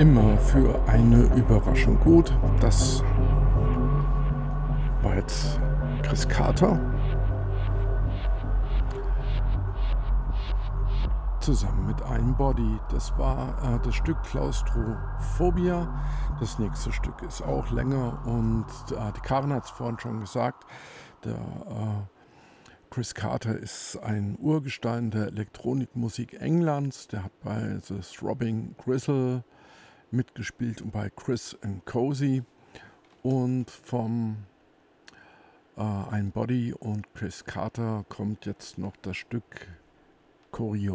immer für eine Überraschung gut. Das war jetzt Chris Carter zusammen mit einem Body. Das war das Stück Klaustrophobia. Das nächste Stück ist auch länger und die Karin hat es vorhin schon gesagt, der Chris Carter ist ein Urgestein der Elektronikmusik Englands. Der hat bei The Throbbing Gristle mitgespielt und bei Chris and Cozy. Und vom Ein Body und Chris Carter kommt jetzt noch das Stück Choreo.